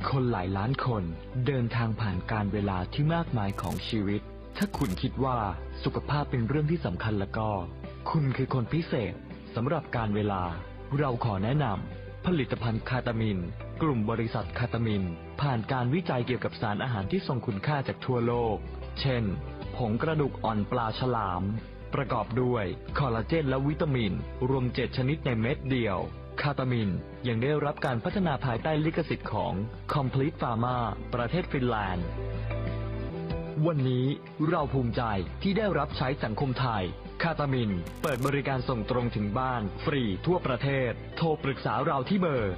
คนหลายล้านคนเดินทางผ่านการเวลาที่มากมายของชีวิตถ้าคุณคิดว่าสุขภาพเป็นเรื่องที่สำคัญแล้วก็คุณคือคนพิเศษสำหรับการเวลาเราขอแนะนำผลิตภัณฑ์คาตามินกลุ่มบริษัทคาตามินผ่านการวิจัยเกี่ยวกับสารอาหารที่ทรงคุณค่าจากทั่วโลกเช่นผงกระดูกอ่อนปลาฉลามประกอบด้วยคอลลาเจนและวิตามินรวม7ชนิดในเม็ดเดียวคาตามินยังได้รับการพัฒนาภายใต้ลิขสิทธิ์ของ Complete Pharma ประเทศฟินแลนด์วันนี้เราภูมิใจที่ได้รับใช้สังคมไทยคาตามินเปิดบริการส่งตรงถึงบ้านฟรีทั่วประเทศโทรปรึกษาเราที่เบอร์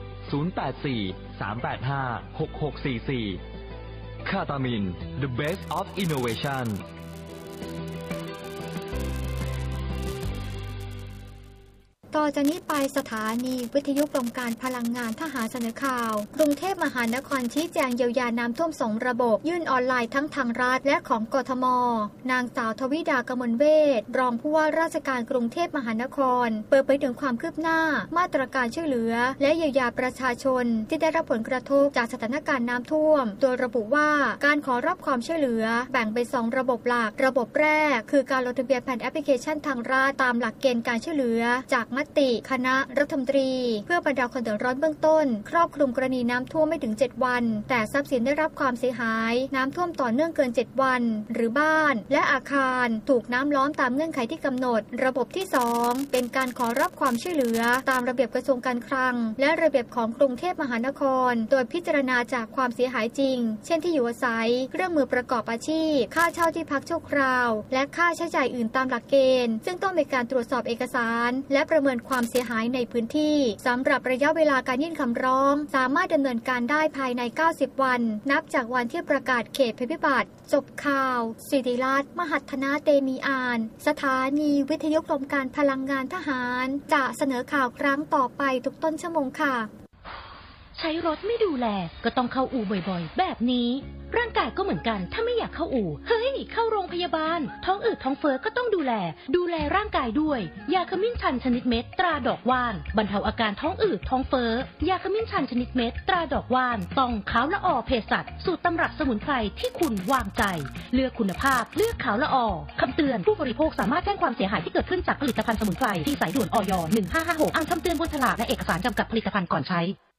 084-385-6644 คาตามิน The Best of Innovation ต่อจากนี้ไปสถานีวิทยุกรมการพลังงานทหารเสนอข่าวกรุงเทพมหานครชี้แจงเยียวยาน้ำท่วม2ระบบยื่นออนไลน์ทั้งทางรัฐและของกทม.นางสาวทวิดากมลเวชรองผู้ว่าราชการกรุงเทพมหานครเปิดเผยถึงความคืบหน้ามาตรการช่วยเหลือและเยียวยาประชาชนที่ได้รับผลกระทบจากสถานการณ์น้ำท่วมโดยระบุว่าการขอรับความช่วยเหลือแบ่งเป็น2ระบบหลักระบบแรกคือการลงทะเบียนผ่านแอปพลิเคชันทางรัฐตามหลักเกณฑ์การช่วยเหลือจากมติคณะรัฐมนตรีเพื่อบรรเทาความเดือดร้อนเบื้องต้นครอบคลุมกรณีน้ำท่วมไม่ถึง7วันแต่ทรัพย์สินได้รับความเสียหายน้ำท่วมต่อเนื่องเกิน7วันหรือบ้านและอาคารถูกน้ำล้อมตามเงื่อนไขที่กำหนดระบบที่2เป็นการขอรับความช่วยเหลือตามระเบียบกระทรวงการคลังและระเบียบของกรุงเทพมหานครโดยพิจารณาจากความเสียหายจริงเช่นที่อยู่อาศัยเครื่องมือประกอบอาชีพค่าเช่าที่พักชั่วคราวและค่าใช้จ่ายอื่นตามหลักเกณฑ์ซึ่งต้องมีการตรวจสอบเอกสารและประเมินความเสียหายในพื้นที่สำหรับระยะเวลาการยื่นคำร้องสามารถดำเนินการได้ภายใน90วันนับจากวันที่ประกาศเขตภัยพิบัติจบข่าวศิริรัตน์มหัฒนาเตมีอานสถานีวิทยุกรมการพลังงานทหารจะเสนอข่าวครั้งต่อไปทุกต้นชั่วโมงค่ะใช้รถไม่ดูแลก็ต้องเข้าอู่บ่อยๆแบบนี้ร่างกายก็เหมือนกันถ้าไม่อยากเข้าอู่เฮ้ยเข้าโรงพยาบาลท้องอืดท้องเฟ้อก็ต้องดูแลร่างกายด้วยยาขมิ้นชันชนิดเม็ดตราดอกว่านบรรเทาอาการท้องอืดท้องเฟ้อยาขมิ้นชันชนิดเม็ดตราดอกว่านต้องขาวละออเภสัชสูตรตำรับสมุนไพรที่คุณวางใจเลือกคุณภาพเลือกขาวละออคำเตือนผู้บริโภคสามารถแจ้งความเสียหายที่เกิดขึ้นจากผลิตภัณฑ์สมุนไพรที่สายด่วนอย.1556อ่านคำเตือนบนฉลากและเอกสารจำกัดผลิตภัณฑ์ก่อนใช้